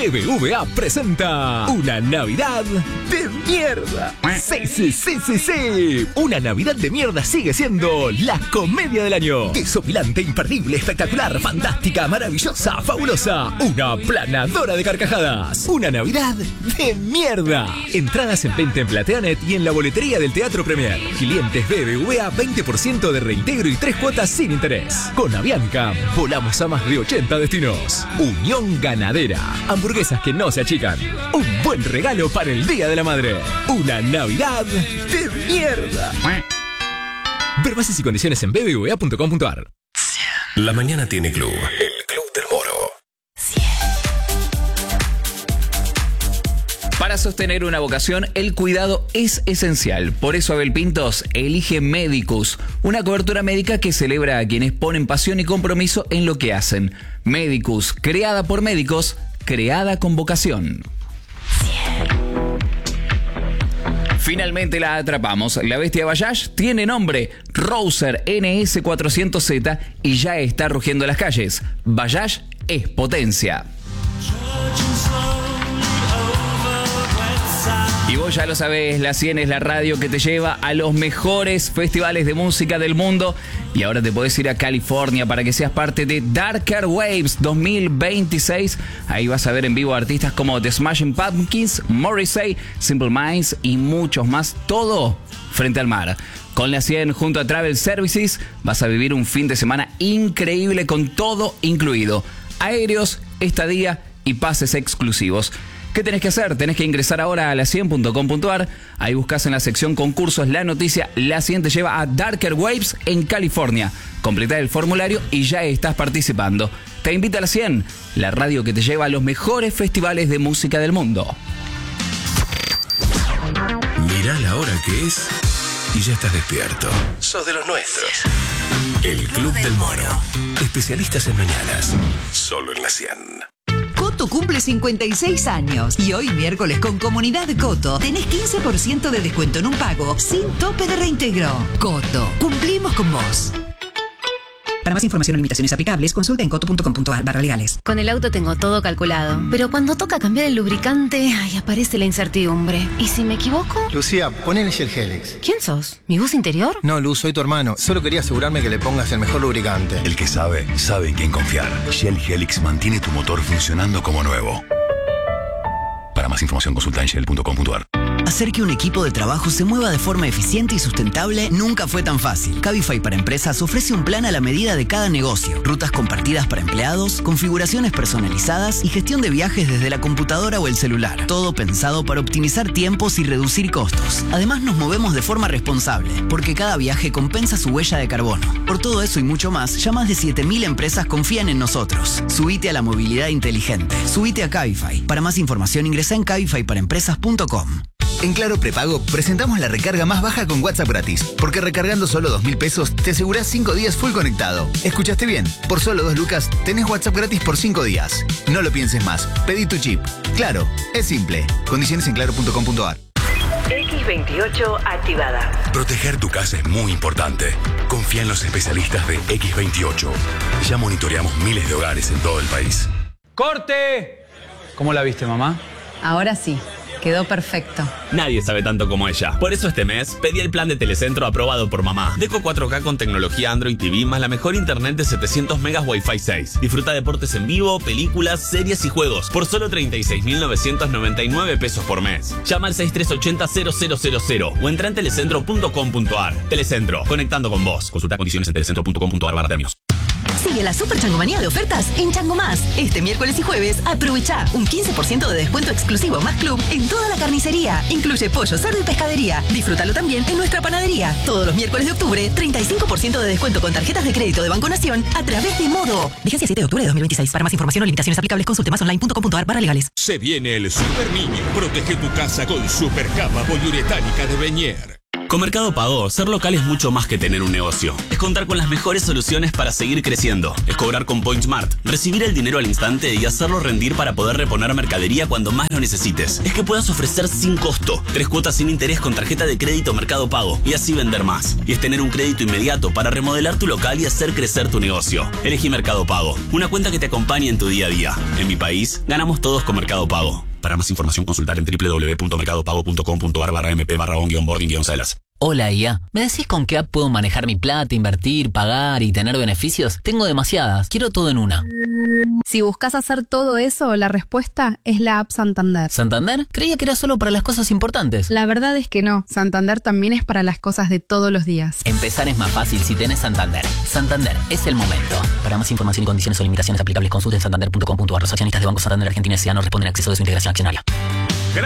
BBVA presenta una Navidad de mierda. Sí. Una Navidad de mierda sigue siendo la comedia del año. Desopilante, imperdible, espectacular, fantástica, maravillosa, fabulosa. Una planadora de carcajadas. Una Navidad de mierda. Entradas en venta en Plateanet y en la boletería del Teatro Premier. Clientes BBVA, 20% de reintegro y 3 cuotas sin interés. Con Avianca, volamos a más de 80 destinos. Unión Ganadera. Hamburguesas que no se achican. Un buen regalo para el Día de la Madre. Una Navidad de mierda. Ver bases y condiciones en bbva.com.ar. La mañana tiene club. El Club del Moro. Para sostener una vocación, el cuidado es esencial. Por eso Abel Pintos elige Medicus, una cobertura médica que celebra a quienes ponen pasión y compromiso en lo que hacen. Medicus, creada por médicos, creada con vocación. Finalmente la atrapamos. La bestia Bayash tiene nombre, Rouser NS400Z, y ya está rugiendo las calles. Bayash es potencia. Y vos ya lo sabés, la 100 es la radio que te lleva a los mejores festivales de música del mundo. Y ahora te podés ir a California para que seas parte de Darker Waves 2026. Ahí vas a ver en vivo artistas como The Smashing Pumpkins, Morrissey, Simple Minds y muchos más. Todo frente al mar. Con la 100 junto a Travel Services vas a vivir un fin de semana increíble con todo incluido. Aéreos, estadía y pases exclusivos. ¿Qué tenés que hacer? Tenés que ingresar ahora a la100.com.ar. Ahí buscas en la sección concursos la noticia. La 100 te lleva a Darker Waves en California. Completá el formulario y ya estás participando. Te invita a la 100, la radio que te lleva a los mejores festivales de música del mundo. Mirá la hora que es y ya estás despierto. Sos de los nuestros. El Club del Moro. Especialistas en mañanas. Solo en la 100. Coto cumple 56 años y hoy miércoles con Comunidad Coto tenés 15% de descuento en un pago sin tope de reintegro. Coto, cumplimos con vos. Para más información o limitaciones aplicables, consulta en coto.com.ar/legales. Con el auto tengo todo calculado, pero cuando toca cambiar el lubricante, aparece la incertidumbre. ¿Y si me equivoco? Lucía, ponele Shell Helix. ¿Quién sos? ¿Mi bus interior? No, Luz, soy tu hermano. Solo quería asegurarme que le pongas el mejor lubricante. El que sabe, sabe en quién confiar. Shell Helix mantiene tu motor funcionando como nuevo. Para más información, consulta en shell.com.ar. Hacer que un equipo de trabajo se mueva de forma eficiente y sustentable nunca fue tan fácil. Cabify para Empresas ofrece un plan a la medida de cada negocio. Rutas compartidas para empleados, configuraciones personalizadas y gestión de viajes desde la computadora o el celular. Todo pensado para optimizar tiempos y reducir costos. Además nos movemos de forma responsable, porque cada viaje compensa su huella de carbono. Por todo eso y mucho más, ya más de 7.000 empresas confían en nosotros. Subite a la movilidad inteligente. Subite a Cabify. Para más información ingresa en cabifyparaempresas.com. En Claro Prepago presentamos la recarga más baja con WhatsApp gratis, porque recargando solo 2.000 pesos te asegurás 5 días full conectado. ¿Escuchaste bien? Por solo 2 lucas tenés WhatsApp gratis por 5 días. No lo pienses más. Pedí tu chip. Claro, es simple. Condiciones en claro.com.ar. X28 activada. Proteger tu casa es muy importante. Confía en los especialistas de X28. Ya monitoreamos miles de hogares en todo el país. ¡Corte! ¿Cómo la viste, mamá? Ahora sí. Quedó perfecto. Nadie sabe tanto como ella. Por eso este mes pedí el plan de Telecentro aprobado por mamá. Deco 4K con tecnología Android TV más la mejor internet de 700 megas Wi-Fi 6. Disfruta deportes en vivo, películas, series y juegos por solo 36.999 pesos por mes. Llama al 6380-0000 o entra en telecentro.com.ar. Telecentro, conectando con vos. Consulta condiciones en telecentro.com.ar/premios. Sigue la super changomanía de ofertas en Chango Más. Este miércoles y jueves aprovecha un 15% de descuento exclusivo más club en toda la carnicería. Incluye pollo, cerdo y pescadería. Disfrútalo también en nuestra panadería. Todos los miércoles de octubre, 35% de descuento con tarjetas de crédito de Banco Nación a través de Modo. Vigencia 7 de octubre de 2026. Para más información o limitaciones aplicables, consulte másonline.com.ar/legales. Se viene el Super Niño. Protege tu casa con Super Cama Poliuretánica de Beñer. Con Mercado Pago, ser local es mucho más que tener un negocio. Es contar con las mejores soluciones para seguir creciendo. Es cobrar con PointSmart, recibir el dinero al instante y hacerlo rendir para poder reponer mercadería cuando más lo necesites. Es que puedas ofrecer sin costo 3 cuotas sin interés con tarjeta de crédito Mercado Pago y así vender más. Y es tener un crédito inmediato para remodelar tu local y hacer crecer tu negocio. Elegí Mercado Pago, una cuenta que te acompañe en tu día a día. En mi país, ganamos todos con Mercado Pago. Para más información, consultar en www.mercadopago.com.ar/mp/on-boarding-salas. Hola IA, ¿me decís con qué app puedo manejar mi plata, invertir, pagar y tener beneficios? Tengo demasiadas, quiero todo en una. Si buscas hacer todo eso, la respuesta es la app Santander. ¿Santander? Creía que era solo para las cosas importantes. La verdad es que no, Santander también es para las cosas de todos los días. Empezar es más fácil si tenés Santander. Santander, es el momento. Para más información y condiciones o limitaciones aplicables, consulten santander.com.ar. Los accionistas de Banco Santander Argentina S.A. no responden a acceso de su integración accionaria.